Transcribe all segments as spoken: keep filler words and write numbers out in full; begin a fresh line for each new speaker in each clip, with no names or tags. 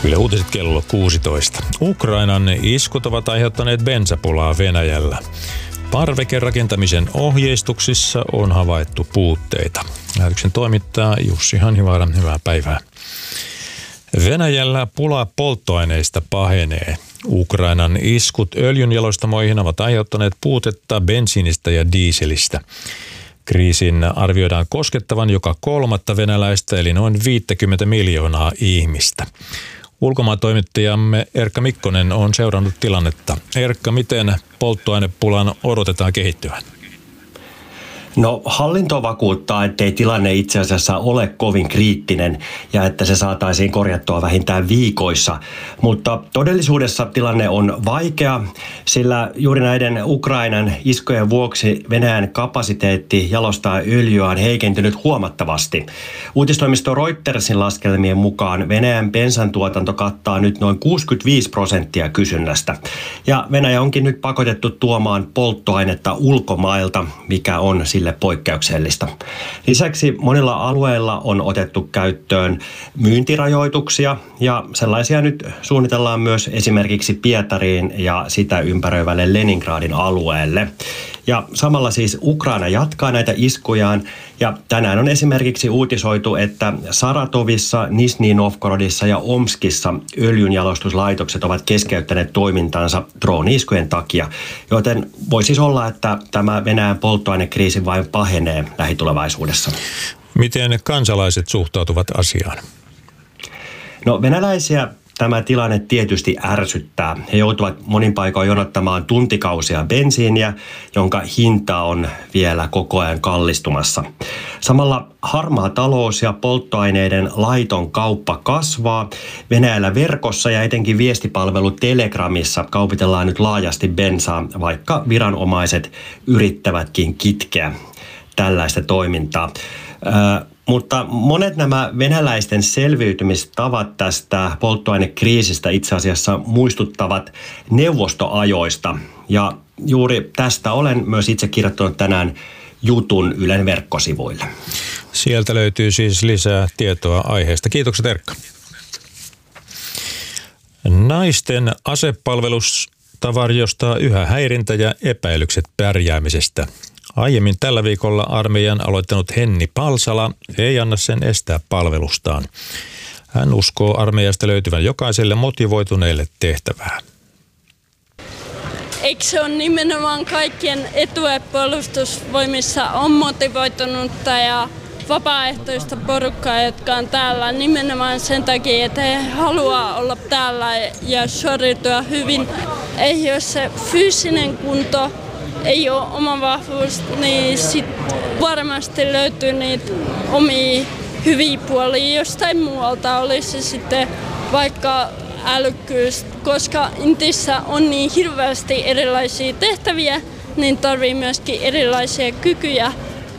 Yle Uutiset kello kuusitoista. Ukrainan iskut ovat aiheuttaneet bensapulaa Venäjällä. Parvekerakentamisen ohjeistuksissa on havaittu puutteita. Lähetyksen toimittaa Jussi Hanhivaara. Hyvää päivää. Venäjällä pula polttoaineista pahenee. Ukrainan iskut öljynjalostamoihin ovat aiheuttaneet puutetta bensiinistä ja dieselistä. Kriisin arvioidaan koskettavan joka kolmatta venäläistä eli noin viisikymmentä miljoonaa ihmistä. Ulkomaantoimittajamme Erkka Mikkonen on seurannut tilannetta. Erkka, miten polttoainepulan odotetaan kehittyvän?
No, hallinto vakuuttaa, ettei tilanne itse asiassa ole kovin kriittinen ja että se saataisiin korjattua vähintään viikoissa. Mutta todellisuudessa tilanne on vaikea, sillä juuri näiden Ukrainan iskujen vuoksi Venäjän kapasiteetti jalostaa öljyä on heikentynyt huomattavasti. Uutistoimisto Reutersin laskelmien mukaan Venäjän bensan tuotanto kattaa nyt noin kuusikymmentäviisi prosenttia kysynnästä. Ja Venäjä onkin nyt pakotettu tuomaan polttoainetta ulkomailta, mikä on sille poikkeuksellista. Lisäksi monilla alueilla on otettu käyttöön myyntirajoituksia ja sellaisia nyt suunnitellaan myös esimerkiksi Pietariin ja sitä ympäröivälle Leningradin alueelle. Ja samalla siis Ukraina jatkaa näitä iskujaan ja tänään on esimerkiksi uutisoitu, että Saratovissa, Nizhny Novgorodissa ja Omskissa öljynjalostuslaitokset ovat keskeyttäneet toimintansa drooni-iskujen takia, joten voi siis olla, että tämä Venäjän polttoainekriisi vain pahenee lähitulevaisuudessa.
Miten kansalaiset suhtautuvat asiaan?
No, venäläisiä tämä tilanne tietysti ärsyttää. He joutuvat monin paikoin jonottamaan tuntikausia bensiiniä, jonka hinta on vielä koko ajan kallistumassa. Samalla harmaa talous ja polttoaineiden laiton kauppa kasvaa. Venäjällä verkossa ja etenkin viestipalvelu Telegramissa kaupitellaan nyt laajasti bensaa, vaikka viranomaiset yrittävätkin kitkeä tällaista toimintaa. Ö, Mutta monet nämä venäläisten selviytymistavat tästä polttoainekriisistä itse asiassa muistuttavat neuvostoajoista. Ja juuri tästä olen myös itse kirjoittanut tänään jutun Ylen verkkosivuille.
Sieltä löytyy siis lisää tietoa aiheesta. Kiitokset, Erkka. Naisten asepalvelusta varjostaa yhä häirintä ja epäilykset pärjäämisestä. Aiemmin tällä viikolla armeijan aloittanut Henni Palsala ei anna sen estää palvelustaan. Hän uskoo armeijasta löytyvän jokaiselle motivoituneelle tehtävää.
Eikö se ole nimenomaan kaikkien etu, että puolustusvoimissa on motivoitunutta ja vapaaehtoista porukkaa, jotka on täällä nimenomaan sen takia, että he haluaa olla täällä ja suoriutua hyvin. Ei jos se fyysinen kunto ei ole oma vahvuus, niin sit varmasti löytyy niitä omia hyviä puolia jostain muualta. Olisi se sitten vaikka älykkyys, koska Intissä on niin hirveästi erilaisia tehtäviä, niin tarvii myöskin erilaisia kykyjä.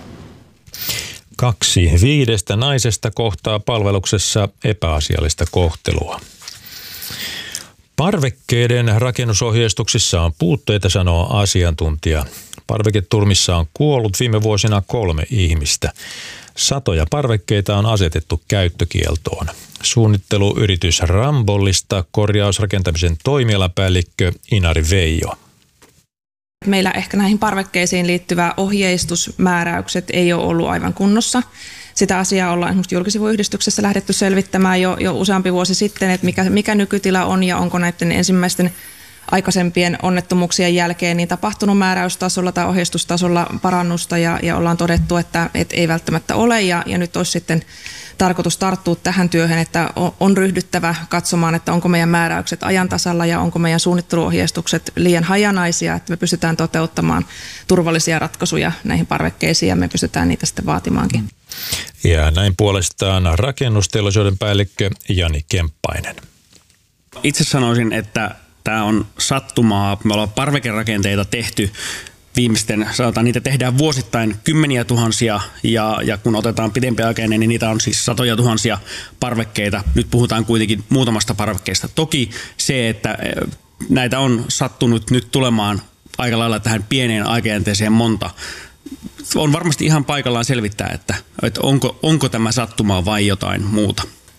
Kaksi viidestä naisesta kohtaa palveluksessa epäasiallista kohtelua. Parvekkeiden rakennusohjeistuksissa on puutteita, sanoo asiantuntija. Parveketurmissa on kuollut viime vuosina kolme ihmistä. Satoja parvekkeita on asetettu käyttökieltoon. Suunnitteluyritys Rambollista korjausrakentamisen toimialapäällikkö Inari Veijo.
Meillä ehkä näihin parvekkeisiin liittyvä ohjeistusmääräykset ei ole ollut aivan kunnossa. Sitä asiaa ollaan esimerkiksi julkisivuyhdistyksessä lähdetty selvittämään jo, jo useampi vuosi sitten, että mikä, mikä nykytila on ja onko näiden ensimmäisten aikaisempien onnettomuuksien jälkeen niin tapahtunut määräystasolla tai ohjeistustasolla parannusta ja, ja ollaan todettu, että, että ei välttämättä ole ja, ja nyt olisi sitten tarkoitus tarttua tähän työhön, että on ryhdyttävä katsomaan, että onko meidän määräykset ajan tasalla ja onko meidän suunnitteluohjeistukset liian hajanaisia, että me pystytään toteuttamaan turvallisia ratkaisuja näihin parvekkeisiin ja me pystytään niitä sitten vaatimaankin.
Ja näin puolestaan rakennusteollisuuden päällikkö Jani Kemppainen.
Itse sanoisin, että tämä on sattumaa. Me ollaan parvekerakenteita tehty viimeisten, sanotaan, niitä tehdään vuosittain kymmeniä tuhansia ja, ja kun otetaan pidempiaikainen, niin niitä on siis satoja tuhansia parvekkeita. Nyt puhutaan kuitenkin muutamasta parvekkeesta. Toki se, että näitä on sattunut nyt tulemaan aika lailla tähän pieneen aikajänteeseen monta, on varmasti ihan paikallaan selvittää, että, että onko, onko tämä sattumaa vai jotain muuta.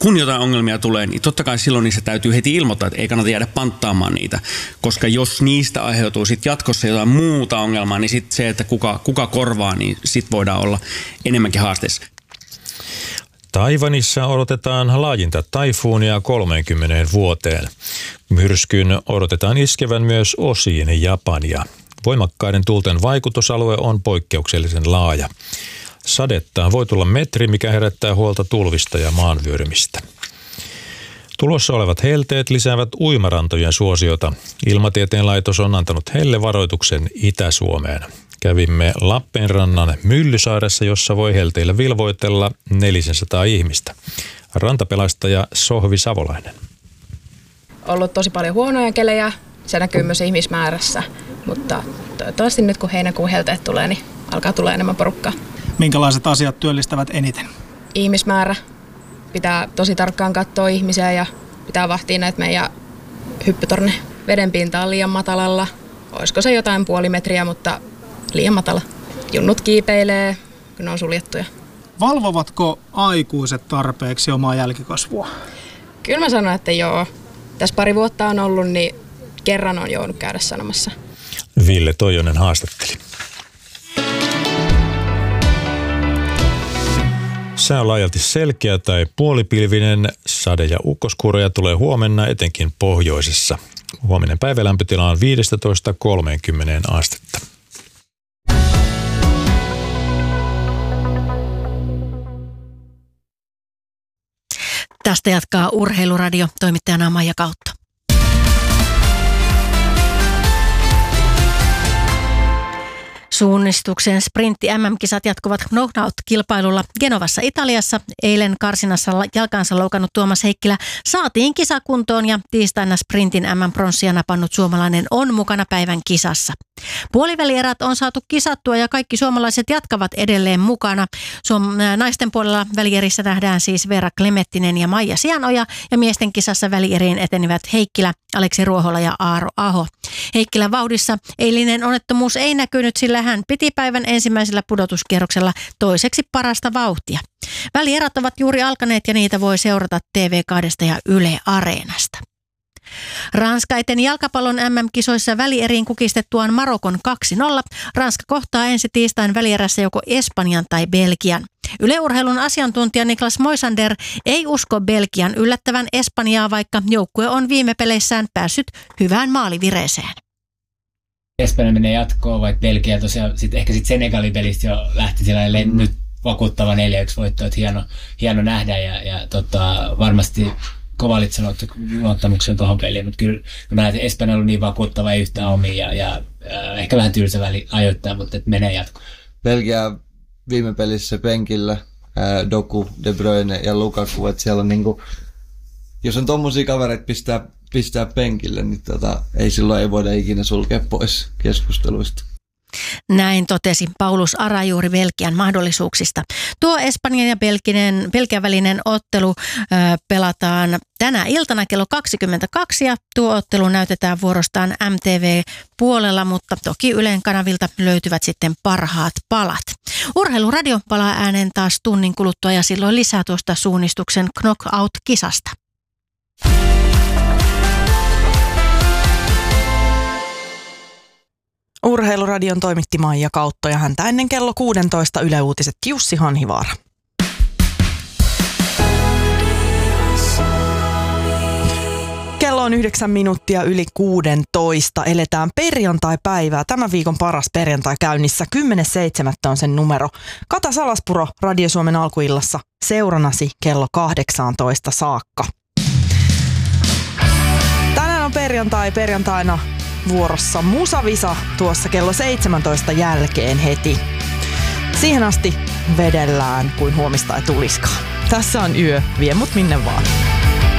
kun jotain ongelmia tulee, niin totta kai silloin niissä täytyy heti ilmoittaa, että ei kannata jäädä panttaamaan niitä. Koska jos niistä aiheutuu sit jatkossa jotain muuta ongelmaa, niin sit se, että kuka, kuka korvaa, niin sit voidaan olla enemmänkin haasteessa.
Taiwanissa odotetaan laajinta taifuunia kolmeenkymmeneen vuoteen. Myrskyn odotetaan iskevän myös osiin Japania. Voimakkaiden tuulten vaikutusalue on poikkeuksellisen laaja. Sadetta voi tulla metri, mikä herättää huolta tulvista ja maanvyörymistä. Tulossa olevat helteet lisäävät uimarantojen suosiota. Ilmatieteen laitos on antanut hellevaroituksen Itä-Suomeen. Kävimme Lappeenrannan Myllysaaressa, jossa voi helteillä vilvoitella neljäsataa ihmistä. Rantapelastaja Sohvi Savolainen.
Ollut tosi paljon huonoja kelejä, se näkyy myös ihmismäärässä, mutta toivottavasti nyt kun heinäkuun helteet tulee, niin alkaa tulla enemmän porukkaa.
Minkälaiset asiat työllistävät eniten?
Ihmismäärä. Pitää tosi tarkkaan katsoa ihmisiä ja pitää vahtia näitä meidän hyppytorne. Vedenpinta on liian matalalla. Olisiko se jotain puoli metriä, mutta liian matala. Junnut kiipeilee, kun ne on suljettuja.
Valvovatko aikuiset tarpeeksi omaa jälkikasvua?
Kyllä mä sanon, että joo. Tässä pari vuotta on ollut, niin kerran on joudut käydä sanomassa.
Ville Toijonen haastatteli. Sää on laajalti selkeä tai puolipilvinen. Sade- ja ukkoskuuroja tulee huomenna etenkin pohjoisessa. Huominen päivälämpötila on viisitoista kolmekymmentä astetta.
Tästä jatkaa Urheiluradio, toimittajana Maija Kautta. Suunnistuksen sprintti M M-kisat jatkuvat knockout-kilpailulla Genovassa Italiassa. Eilen karsinassa jalkansa loukannut Tuomas Heikkilä saatiin kisakuntoon ja tiistaina sprintin M M-pronssia napannut suomalainen on mukana päivän kisassa. Puolivälierät on saatu kisattua ja kaikki suomalaiset jatkavat edelleen mukana. Suom- naisten puolella välierissä nähdään siis Veera Klemettinen ja Maija Sianoja ja miesten kisassa välieriin etenivät Heikkilä, Aleksi Ruohola ja Aaro Aho. Heikkilän vauhdissa eilinen onnettomuus ei näkynyt, sillä hän piti päivän ensimmäisellä pudotuskierroksella toiseksi parasta vauhtia. Välierät ovat juuri alkaneet ja niitä voi seurata T V kaksi ja Yle Areenasta. Ranskaiden jalkapallon M M-kisoissa välieriin kukistettuaan Marokon kaksi nolla. Ranska kohtaa ensi tiistain välierässä joko Espanjan tai Belgian. Yle Urheilun asiantuntija Niklas Moisander ei usko Belgian yllättävän Espanjaa, vaikka joukkue on viime peleissään päässyt hyvään maalivireeseen.
Espanja menee jatkoon, vaikka Belgia tosiaan sit ehkä sitten Senegalin pelistä jo lähti sellainen nyt vakuuttava neljä yksi voitto, että hieno, hieno nähdä ja, ja tota, varmasti Kovalitsen luottamuksen tuohon peliin, mutta kyllä mä näen, että Espanja on ollut niin vakuuttava, ei yhtään omia ja, ja äh, ehkä vähän tylsä väli ajoittaa, mutta et menee jatkoon.
Belgia viime pelissä penkillä, ää, Doku, De Bruyne ja Lukaku, että siellä on niinku, jos on tommosia kavereita pistää, pistää penkille, niin tota, ei silloin ei voida ikinä sulkea pois keskusteluista.
Näin totesi Paulus Ara juuri Belgian mahdollisuuksista. Tuo Espanjan ja Belgian, Belgian välinen ottelu ö, pelataan tänä iltana kello kaksikymmentäkaksi ja tuo ottelu näytetään vuorostaan M T V-puolella, mutta toki Ylen kanavilta löytyvät sitten parhaat palat. Urheiluradio palaa ääneen taas tunnin kuluttua ja silloin lisää tuosta suunnistuksen knockout-kisasta.
Urheiluradion toimitti Maija Kautto ja häntä ennen kello kuusitoista Yle Uutiset Jussi Hanhivaara. Kello on yhdeksän minuuttia yli kuusitoista. Eletään perjantai-päivää. Tämän viikon paras perjantai käynnissä. kymmenes seitsemättä on sen numero. Kata Salaspuro Radio Suomen alkuillassa seuranasi kello kahdeksantoista saakka. Tänään on perjantai. Perjantaina vuorossa Musavisa tuossa kello seitsemäntoista jälkeen heti. Siihen asti vedellään kuin huomista ei tuliskaan. Tässä on yö, vie mut minne vaan.